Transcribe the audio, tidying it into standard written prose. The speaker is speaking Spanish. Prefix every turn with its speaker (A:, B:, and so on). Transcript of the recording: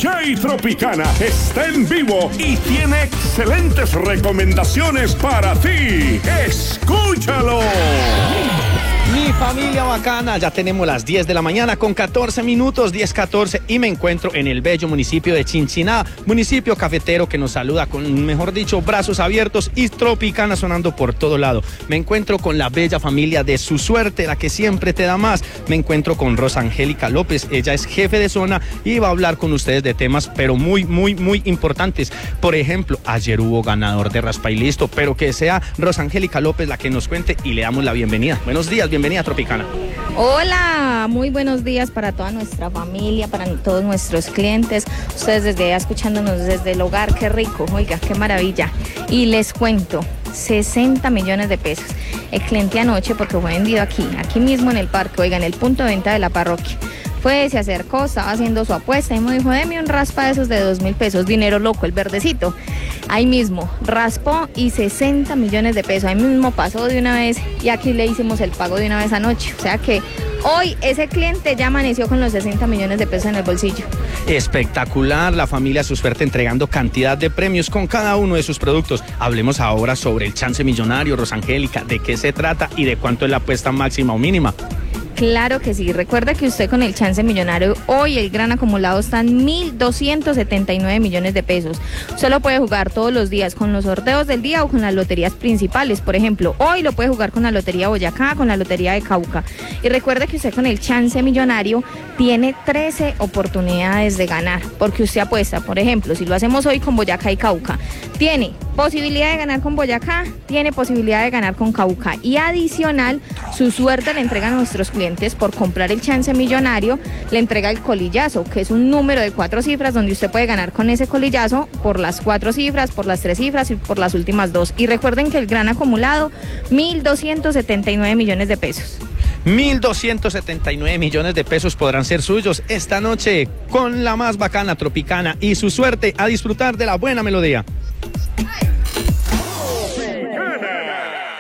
A: DJ Tropicana está en vivo y tiene excelentes recomendaciones para ti. ¡Escúchalo!
B: Mi familia bacana, ya tenemos las 10 de la mañana con 14 minutos, 10:14, y me encuentro en el bello municipio de Chinchiná, municipio cafetero que nos saluda con, mejor dicho, brazos abiertos y Tropicana sonando por todo lado. Me encuentro con la bella familia de Su Suerte, la que siempre te da más. Me encuentro con Rosa Angélica López, ella es jefe de zona y va a hablar con ustedes de temas, pero muy importantes. Por ejemplo, ayer hubo ganador de Raspa y Listo, pero que sea Rosa Angélica López la que nos cuente y le damos la bienvenida. Buenos días, bienvenida Tropicana.
C: Hola, muy buenos días para toda nuestra familia, para todos nuestros clientes. Ustedes desde allá escuchándonos desde el hogar, qué rico, oiga, qué maravilla. Y les cuento, 60 millones de pesos. El cliente anoche, porque fue vendido aquí mismo en el parque, oiga, en el punto de venta de la parroquia. Se acercó, estaba haciendo su apuesta y me dijo, deme un raspa de esos de 2.000 pesos, dinero loco, el verdecito. Ahí mismo, raspó y 60 millones de pesos, ahí mismo pasó de una vez y aquí le hicimos el pago de una vez anoche. O sea que hoy ese cliente ya amaneció con los 60 millones de pesos en el bolsillo.
B: Espectacular, la familia Su Suerte entregando cantidad de premios con cada uno de sus productos. Hablemos ahora sobre el chance millonario, Rosangélica, de qué se trata y de cuánto es la apuesta máxima o mínima.
C: Claro que sí, recuerda que usted con el chance millonario, hoy el gran acumulado está en 1.279 millones de pesos. Usted lo puede jugar todos los días con los sorteos del día o con las loterías principales. Por ejemplo, hoy lo puede jugar con la Lotería Boyacá, con la Lotería de Cauca. Y recuerde que usted con el chance millonario tiene 13 oportunidades de ganar, porque usted apuesta, por ejemplo, si lo hacemos hoy con Boyacá y Cauca, tiene posibilidad de ganar con Boyacá, tiene posibilidad de ganar con Cauca y adicional, Su Suerte le entrega a nuestros clientes por comprar el chance millonario, le entrega el colillazo, que es un número de 4 cifras donde usted puede ganar con ese colillazo por las 4 cifras, por las 3 cifras y por las últimas 2. Y recuerden que el gran acumulado, 1.279 millones de pesos.
B: 1.279 millones de pesos podrán ser suyos esta noche con la más bacana Tropicana y Su Suerte, a disfrutar de la buena melodía.